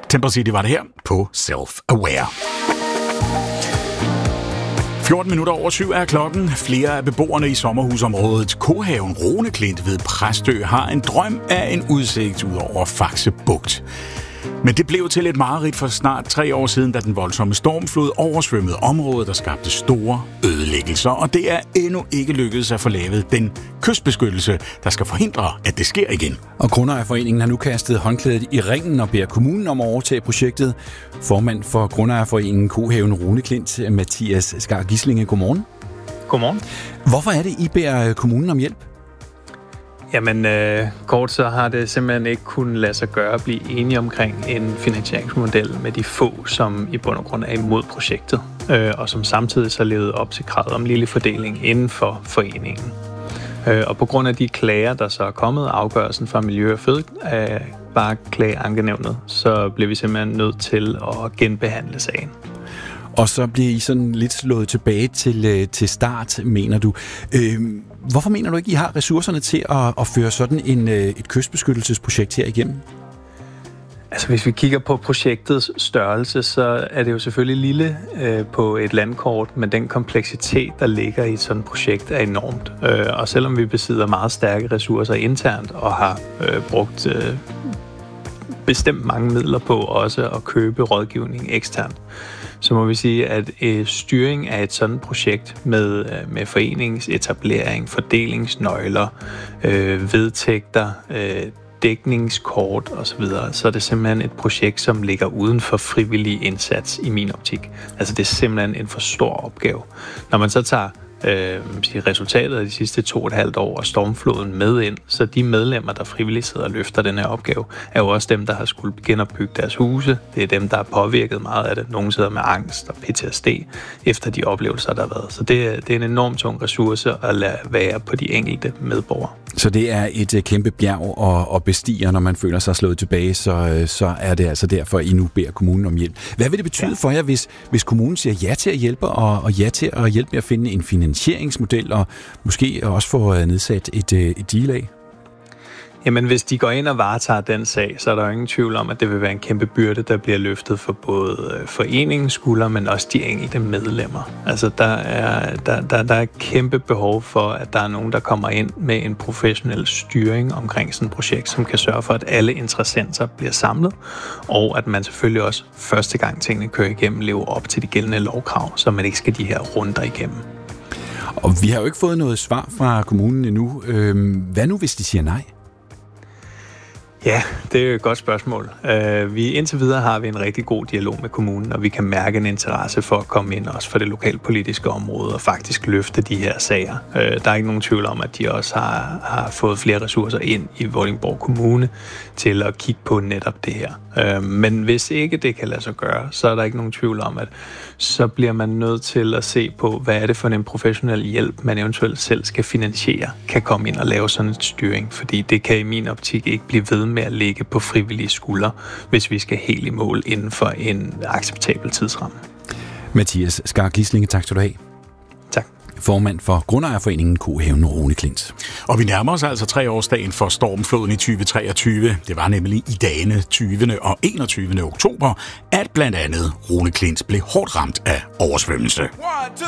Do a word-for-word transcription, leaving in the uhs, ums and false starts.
Temper City var det her på Self-Aware. fjorten minutter over syv er klokken. Flere af beboerne i sommerhusområdet Kohaven Roneklint ved Præstø har en drøm af en udsigt ud over Faxe Bugt. Men det blev til et mareridt for snart tre år siden, da den voldsomme stormflod oversvømmede området og skabte store ødelæggelser. Og det er endnu ikke lykkedes at få lavet den kystbeskyttelse, der skal forhindre, at det sker igen. Og Grundejerforeningen har nu kastet håndklædet i ringen og beder kommunen om at overtage projektet. Formand for Grundejerforeningen Kohaven Roneklint, Mathias Skar Gislinge. Godmorgen. Godmorgen. Hvorfor er det, I beder kommunen om hjælp? Jamen, øh, kort så har det simpelthen ikke kunnet lade sig gøre at blive enige omkring en finansieringsmodel med de få, som i bund og grund er imod projektet, øh, og som samtidig så levede op til kravet om lille fordeling inden for foreningen. Øh, og på grund af de klager, der så er kommet, afgørelsen fra Miljø- og Fødevareklageankenævnet, så blev vi simpelthen nødt til at genbehandle sagen. Og så bliver I sådan lidt slået tilbage til, til start, mener du. Øh, hvorfor mener du ikke, I har ressourcerne til at, at føre sådan en, et kystbeskyttelsesprojekt her igennem? Altså hvis vi kigger på projektets størrelse, så er det jo selvfølgelig lille øh, på et landkort, men den kompleksitet, der ligger i sådan et projekt, er enormt. Øh, og selvom vi besidder meget stærke ressourcer internt og har øh, brugt øh, bestemt mange midler på også at købe rådgivning eksternt, så må vi sige, at øh, styring af et sådan projekt med, øh, med foreningsetablering, fordelingsnøgler, øh, vedtægter, øh, dækningskort osv., så er det simpelthen et projekt, som ligger uden for frivillig indsats i min optik. Altså det er simpelthen en for stor opgave. Når man så tager øh, resultatet af de sidste to og et halvt år og stormfloden med ind, så de medlemmer, der frivilligt sidder og løfter den her opgave, er jo også dem, der har skulle begynde at bygge deres huse. Det er dem, der er påvirket meget af det. Nogle sidder med angst og P T S D efter de oplevelser, der har været. Så det, det er en enormt tung ressource at lade være på de enkelte medborgere. Så det er et kæmpe bjerg og, og bestiger, når man føler sig slået tilbage, så, så er det altså derfor, I nu beder kommunen om hjælp. Hvad vil det betyde ja. for jer, hvis, hvis kommunen siger ja til at hjælpe, og, og ja til at hjælpe med at finde en finansieringsmodel, og måske også få nedsat et, et deal? Jamen, hvis de går ind og varetager den sag, så er der jo ingen tvivl om, at det vil være en kæmpe byrde, der bliver løftet for både foreningens skulder, men også de enkelte medlemmer. Altså, der er, der, der, der er et kæmpe behov for, at der er nogen, der kommer ind med en professionel styring omkring sådan et projekt, som kan sørge for, at alle interessenter bliver samlet, og at man selvfølgelig også første gang tingene kører igennem, lever op til de gældende lovkrav, så man ikke skal de her runder igennem. Og vi har jo ikke fået noget svar fra kommunen endnu. Hvad nu, hvis de siger nej? Ja, det er jo et godt spørgsmål. Uh, vi, indtil videre har vi en rigtig god dialog med kommunen, og vi kan mærke en interesse for at komme ind også for det lokalpolitiske område og faktisk løfte de her sager. Uh, der er ikke nogen tvivl om, at de også har, har fået flere ressourcer ind i Vordingborg Kommune til at kigge på netop det her. Uh, men hvis ikke det kan lade sig gøre, så er der ikke nogen tvivl om, at så bliver man nødt til at se på, hvad er det for en professionel hjælp, man eventuelt selv skal finansiere, kan komme ind og lave sådan en styring, fordi det kan i min optik ikke blive ved med at ligge på frivillige skuldre, hvis vi skal helt i mål inden for en acceptabel tidsramme. Mathias Skar Gislinge, tak skal du have. Tak. Formand for Grundejerforeningen Kohaven Roneklint. Og vi nærmer os altså treårsdagen for stormfloden i tyve treogtyve. Det var nemlig i dagene tyvende og enogtyvende oktober, at blandt andet Roneklint blev hårdt ramt af oversvømmelse.